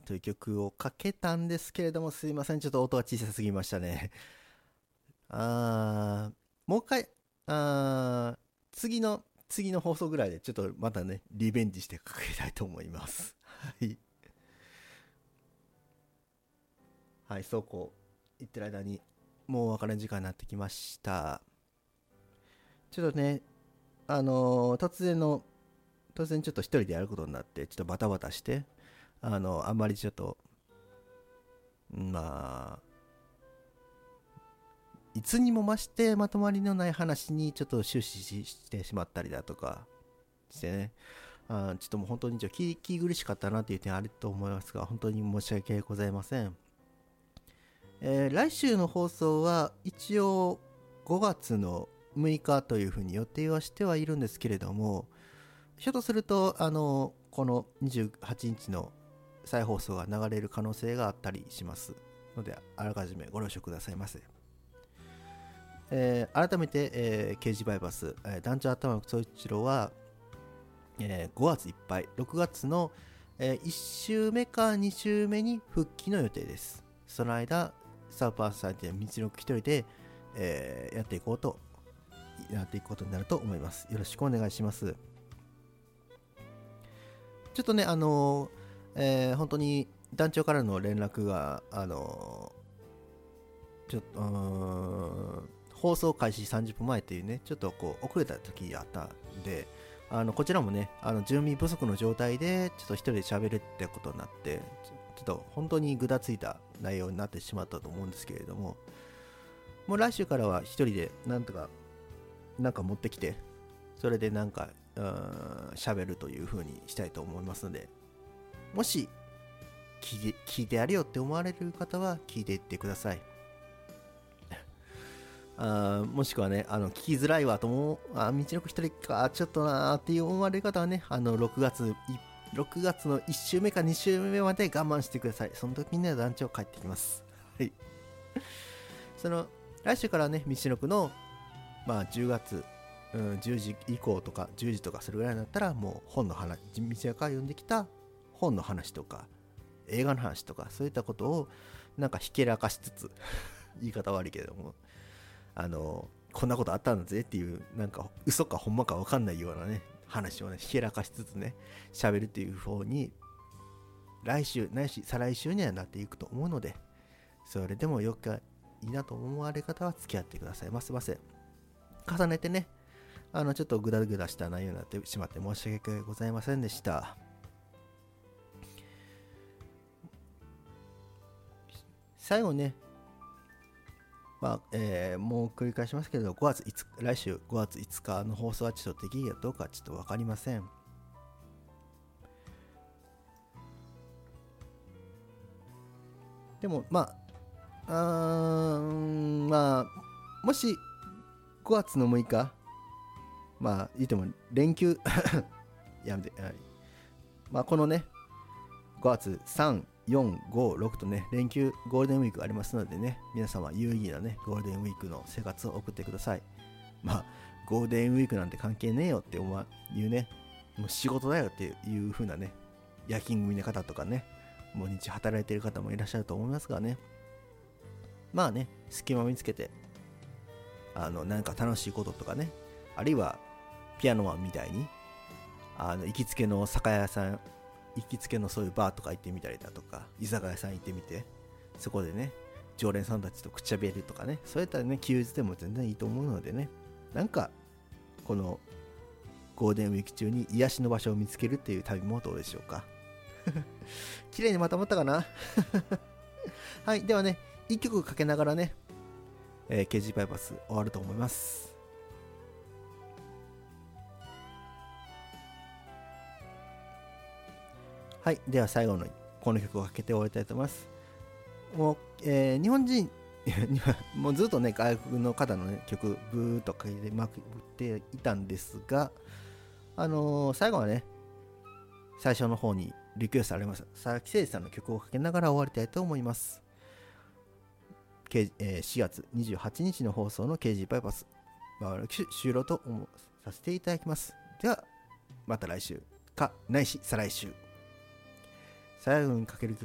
という曲をかけたんですけれども、すいません。ちょっと音が小さすぎましたね。もう一回、あー次の放送ぐらいで、ちょっとまたね、リベンジしてかけたいと思います。はい。はい、そうこう言ってる間に、もうお別れの時間になってきました。ちょっとね、突然ちょっと一人でやることになって、ちょっとバタバタして、あんまりちょっと、まあ、いつにも増してまとまりのない話にちょっと終始してしまったりだとかしてね、ちょっともう本当に聞き苦しかったなという点あると思いますが、本当に申し訳ございません。来週の放送は一応5月の6日というふうに予定はしてはいるんですけれども、ひょっとするとこの28日の再放送が流れる可能性があったりしますので、あらかじめご了承くださいませ。改めて、刑事バイパス、団長頭の総一郎は、5月いっぱい、6月の、1週目か2週目に復帰の予定です。その間、サーパーサイトや道のく一人で、やっていくことになると思います。よろしくお願いします。ちょっとね、本当に団長からの連絡が、ちょっと、放送開始30分前っていうね、ちょっとこう遅れた時があったんで、こちらもね、準備不足の状態で、ちょっと一人で喋るってことになって、ちょっと本当にぐだついた内容になってしまったと思うんですけれども、もう来週からは一人でなんとか、なんか持ってきて、それでなんか、喋るという風にしたいと思いますので、もし聞いてやるよって思われる方は聞いていってください。もしくはね、聞きづらいわと思う、道のく一人か、ちょっとなーっていう思われる方はね、6月の1週目か2週目まで我慢してください。その時にね、団長帰ってきます。はい。来週からね、道のくの、10月、10時以降とか、10時とかするぐらいになったら、もう本の話、道のくが読んできた本の話とか、映画の話とか、そういったことを、なんかひけらかしつつ、言い方悪いけれども、こんなことあったんだぜっていう、なんか嘘かほんまか分かんないようなね、話をね、ひけらかしつつね、喋るっていう方に、来週ないし再来週にはなっていくと思うので、それでもよくいいなと思われる方は付き合ってくださいませ。重ねてね、ちょっとグダグダした内容になってしまって申し訳ございませんでした。最後ね、もう繰り返しますけど、来週5月5日の放送はちょっとできるかどうかちょっと分かりません。でももし5月の6日、言っても連休やめて、はい、このね、5月3、4、5、6とね、連休、ゴールデンウィークありますのでね、皆様有意義なね、ゴールデンウィークの生活を送ってください。ゴールデンウィークなんて関係ねえよっていうね、もう仕事だよっていう風なね、夜勤組の方とかね、もう日働いてる方もいらっしゃると思いますがね、隙間見つけて、なんか楽しいこととかね、あるいはピアノマンみたいに、行きつけの酒屋さん、行きつけのそういうバーとか行ってみたりだとか、居酒屋さん行ってみて、そこでね、常連さんたちとくっちゃべるとかね、そういったね、休日でも全然いいと思うのでね、なんか、このゴールデンウィーク中に癒しの場所を見つけるっていう旅もどうでしょうか。綺麗にまとまったかな。はい、ではね、一曲かけながらね、KG バイパス終わると思います。はい、では最後のこの曲をかけて終わりたいと思います。もう、日本人もうずっとね、外国の方の、ね、曲ブーっとかけてまくっていたんですが、最後はね、最初の方にリクエストされました佐々木誠司さんの曲をかけながら終わりたいと思います。4月28日の放送の KG バイパス終了とさせていただきます。ではまた来週かないし再来週。最後にかける曲